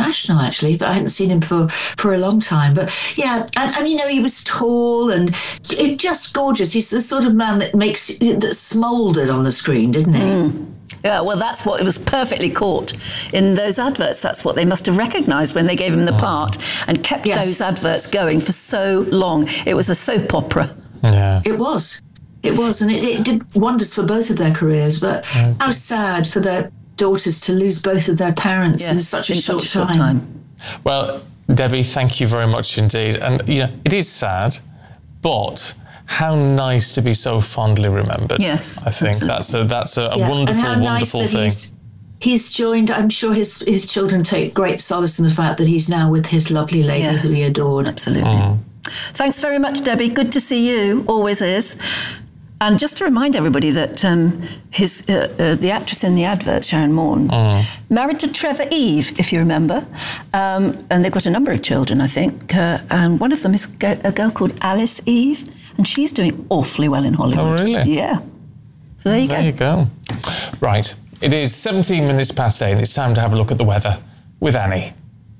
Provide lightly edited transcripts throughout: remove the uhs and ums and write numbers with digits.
international, actually. But I hadn't seen him for a long time. But yeah, and he was tall and just gorgeous. He's the sort of man that smouldered on the screen, didn't he? Yeah, well, that's what it was perfectly caught in those adverts. That's what they must have recognised when they gave him the part and kept those adverts going for so long. It was a soap opera. Yeah. It was, and it did wonders for both of their careers. But how sad for their daughters to lose both of their parents in such a short time. Well, Debbie, thank you very much indeed. And it is sad, but how nice to be so fondly remembered. Yes, I think absolutely. that's a wonderful thing. He's joined. I'm sure his children take great solace in the fact that he's now with his lovely lady who he adored. Absolutely. Thanks very much, Debbie. Good to see you. Always is. And just to remind everybody that the actress in the advert, Sharon Morn, married to Trevor Eve, if you remember, and they've got a number of children, I think, and one of them is a girl called Alice Eve, and she's doing awfully well in Hollywood. Oh, really? Yeah. So there you go. Right. It is 17 minutes past 8, and it's time to have a look at the weather with Annie.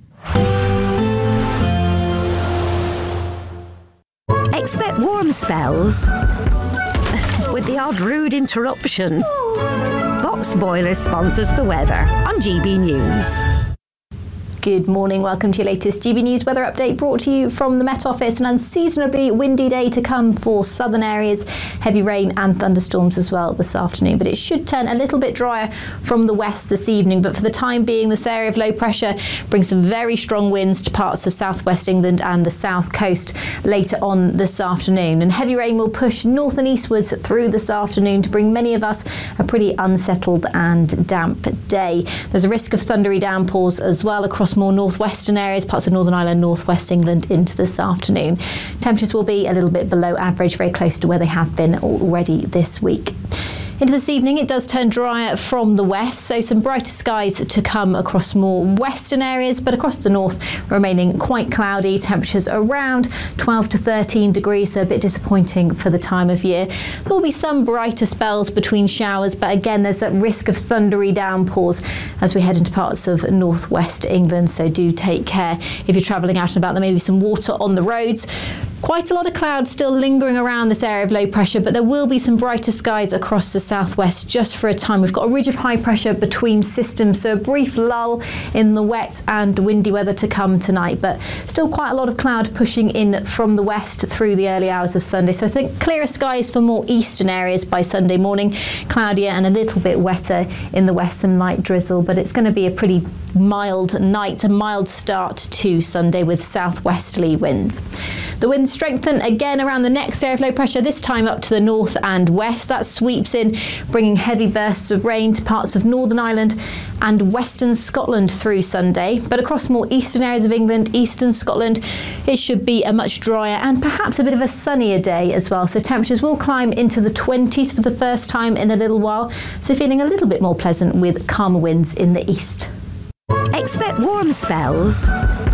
Expect warm spells with the odd rude interruption. Box Boilers sponsors the weather on GB News. Good morning, welcome to your latest GB News weather update brought to you from the Met Office. An unseasonably windy day to come for southern areas, heavy rain and thunderstorms as well this afternoon, but it should turn a little bit drier from the west this evening. But for the time being, this area of low pressure brings some very strong winds to parts of southwest England and the south coast later on this afternoon. And heavy rain will push north and eastwards through this afternoon to bring many of us a pretty unsettled and damp day. There's a risk of thundery downpours as well across more northwestern areas, parts of Northern Ireland, northwest England into this afternoon. Temperatures will be a little bit below average, very close to where they have been already this week. Into this evening, it does turn drier from the west, so some brighter skies to come across more western areas, but across the north remaining quite cloudy. Temperatures around 12 to 13 degrees, so a bit disappointing for the time of year. There will be some brighter spells between showers, but again, there's that risk of thundery downpours as we head into parts of northwest England, so do take care if you're travelling out and about. There may be some water on the roads. Quite a lot of clouds still lingering around this area of low pressure, but there will be some brighter skies across the southwest just for a time. We've got a ridge of high pressure between systems, so a brief lull in the wet and windy weather to come tonight, but still quite a lot of cloud pushing in from the west through the early hours of Sunday. So I think clearer skies for more eastern areas by Sunday morning, cloudier and a little bit wetter in the west, some light drizzle, but it's going to be a pretty mild night, a mild start to Sunday with southwesterly winds. The winds strengthen again around the next area of low pressure, this time up to the north and west. That sweeps in, bringing heavy bursts of rain to parts of Northern Ireland and western Scotland through Sunday. But across more eastern areas of England, eastern Scotland, it should be a much drier and perhaps a bit of a sunnier day as well. So temperatures will climb into the 20s for the first time in a little while. So feeling a little bit more pleasant with calmer winds in the east. Expect warm spells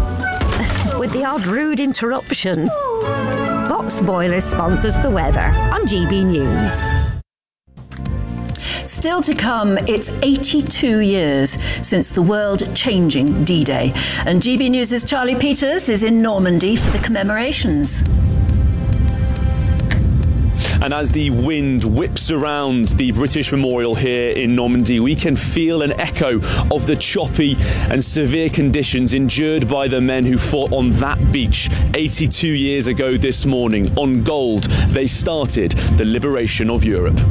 with the odd rude interruption. Box Boilers sponsors the weather on GB News. Still to come, it's 82 years since the world-changing D-Day. And GB News' Charlie Peters is in Normandy for the commemorations. And as the wind whips around the British Memorial here in Normandy, we can feel an echo of the choppy and severe conditions endured by the men who fought on that beach 82 years ago this morning. On gold, they started the liberation of Europe.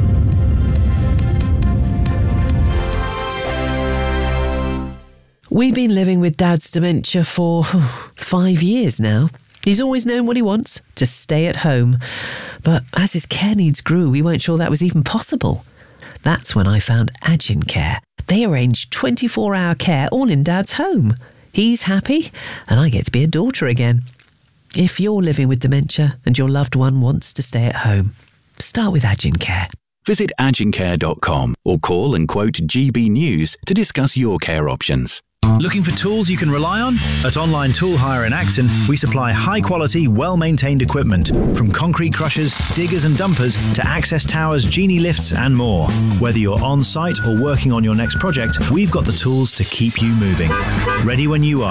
We've been living with Dad's dementia for 5 years now. He's always known what he wants, to stay at home. But as his care needs grew, we weren't sure that was even possible. That's when I found Agincare. They arrange 24-hour care all in Dad's home. He's happy, and I get to be a daughter again. If you're living with dementia and your loved one wants to stay at home, start with Agincare. Visit agincare.com or call and quote GB News to discuss your care options. Looking for tools you can rely on? At Online Tool Hire in Acton, we supply high-quality, well-maintained equipment, from concrete crushers, diggers and dumpers to access towers, genie lifts and more. Whether you're on-site or working on your next project, we've got the tools to keep you moving. Ready when you are.